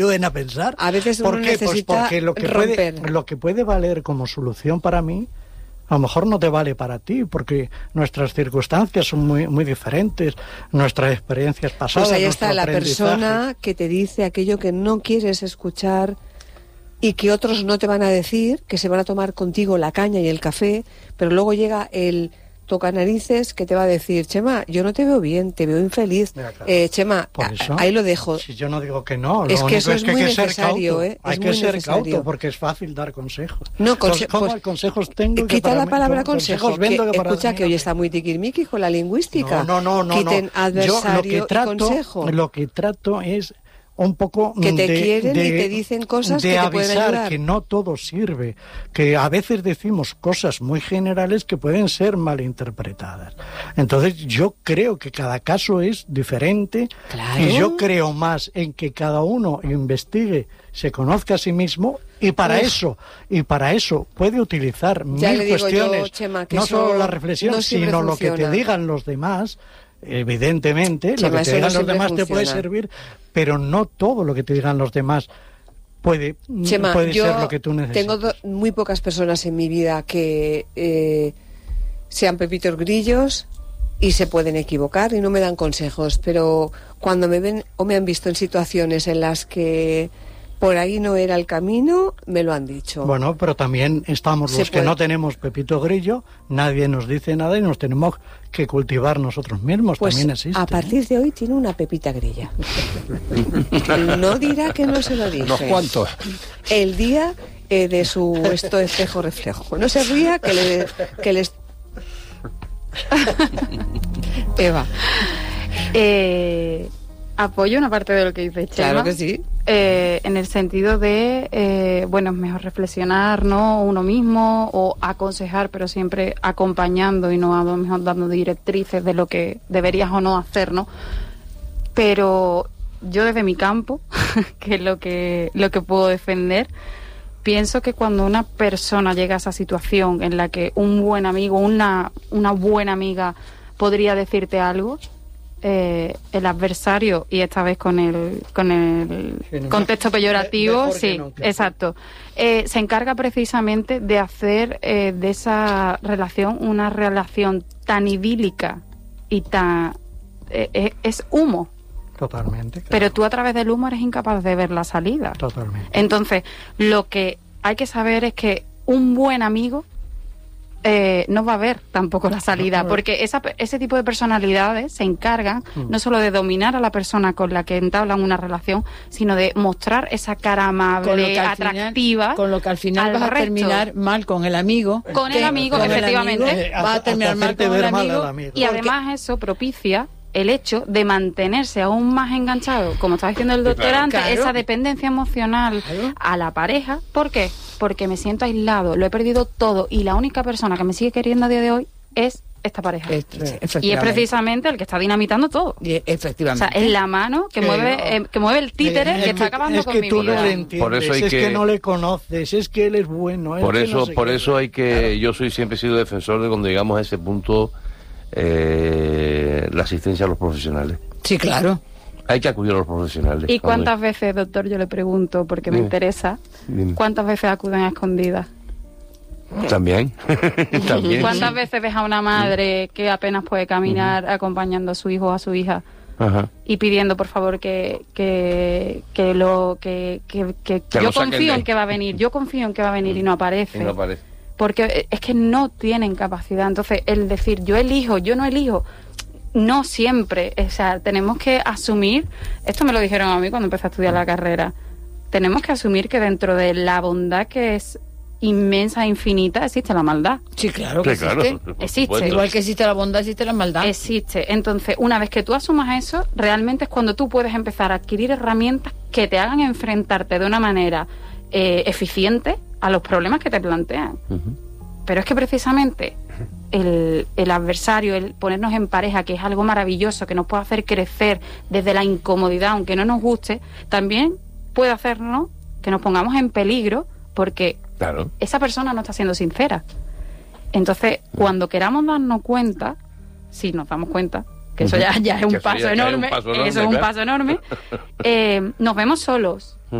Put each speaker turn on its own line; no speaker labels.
ayuden a pensar.
A veces uno necesita
porque lo que puede valer como solución para mí, a lo mejor no te vale para ti, porque nuestras circunstancias son muy, muy diferentes, nuestras experiencias pasadas.
Pues ahí está la persona que te dice aquello que no quieres escuchar y que otros no te van a decir, que se van a tomar contigo la caña y el café, pero luego llega el tocanarices que te va a decir: Chema, yo no te veo bien, te veo infeliz. Mira, claro. Chema, ahí lo dejo.
Si yo no digo que no,
es que eso es muy necesario.
Hay que ser cauto, porque es fácil dar consejos.
No,
¿Cómo consejos tengo?
Quita la palabra consejos. Escucha que hoy está muy tiquismiquis con la lingüística.
No.
Quiten adversario y consejo.
Lo que trato es un poco
que te quieren y te dicen cosas que te pueden ayudar.
De avisar que no todo sirve, que a veces decimos cosas muy generales que pueden ser malinterpretadas. Entonces yo creo que cada caso es diferente.
Claro.
Y yo creo más en que cada uno investigue, se conozca a sí mismo, y para eso puede utilizar mil cuestiones,
Chema, que
no solo la reflexión, sino lo que te digan los demás. Evidentemente, Chema, lo que te digan los demás te puede servir, pero no todo lo que te digan los demás puede ser lo que tú necesitas.
Tengo muy pocas personas en mi vida que sean pepitos grillos y se pueden equivocar y no me dan consejos, pero cuando me ven o me han visto en situaciones en las que por ahí no era el camino, me lo han dicho.
Bueno, pero también estamos los que no tenemos pepito grillo, nadie nos dice nada y nos tenemos que cultivar nosotros mismos,
pues
también existe.
A partir de hoy tiene una pepita grilla. No dirá que no se lo dije.
¿Los cuantos?
El día de su espejo reflejo. No se ría que les... Eva.
Apoyo una parte de lo que dice Chema.
Claro que sí.
En el sentido de, es mejor reflexionar, ¿no? Uno mismo, o aconsejar, pero siempre acompañando y no a lo mejor dando directrices de lo que deberías o no hacer, ¿no? Pero yo desde mi campo, que es lo que puedo defender, pienso que cuando una persona llega a esa situación en la que un buen amigo, una buena amiga podría decirte algo, el adversario, y esta vez con el contexto peyorativo, sí, exacto, se encarga precisamente de hacer de esa relación una relación tan idílica y tan... es humo.
Totalmente. Claro.
Pero tú a través del humo eres incapaz de ver la salida.
Totalmente.
Entonces, lo que hay que saber es que un buen amigo no va a ver tampoco la salida, porque ese tipo de personalidades se encargan no solo de dominar a la persona con la que entablan una relación, sino de mostrar esa cara amable, atractiva.
Con lo que al final vas a terminar mal con el amigo.
Con el amigo, efectivamente.
Va a terminar mal con el amigo.
Y además eso propicia el hecho de mantenerse aún más enganchado, como estaba diciendo el doctor antes, esa dependencia emocional a la pareja. ¿Por qué? Porque me siento aislado, lo he perdido todo y la única persona que me sigue queriendo a día de hoy es esta pareja. Y es precisamente el que está dinamitando todo.
Efectivamente.
O sea, es la mano que mueve el títere que está acabando con mi vida.
Es que tú no le entiendes, que no le conoces, es que él es bueno.
Por eso hay que... Yo siempre he sido defensor de cuando llegamos a ese punto... la asistencia a los profesionales.
Sí, claro.
Hay que acudir a los profesionales.
¿Y cuántas veces, doctor, yo le pregunto, porque me interesa, cuántas veces acuden a escondidas?
También.
¿Cuántas veces ves a una madre que apenas puede caminar acompañando a su hijo o a su hija? Y pidiendo por favor que yo confío en que va a venir, y no aparece. Porque es que no tienen capacidad. Entonces, el decir yo elijo, yo no elijo, no siempre. O sea, tenemos que asumir, esto me lo dijeron a mí cuando empecé a estudiar la carrera, tenemos que asumir que dentro de la bondad que es inmensa e infinita, existe la maldad.
Sí, claro que existe.
Existe.
Igual que existe la bondad, existe la maldad.
Existe. Entonces, una vez que tú asumas eso, realmente es cuando tú puedes empezar a adquirir herramientas que te hagan enfrentarte de una manera eficiente a los problemas que te plantean. Pero es que precisamente el adversario, el ponernos en pareja, que es algo maravilloso, que nos puede hacer crecer desde la incomodidad, aunque no nos guste, también puede hacernos que nos pongamos en peligro porque esa persona no está siendo sincera. Entonces, cuando queramos darnos cuenta, si nos damos cuenta que eso ya es un paso enorme, eso es un paso enorme, nos vemos solos.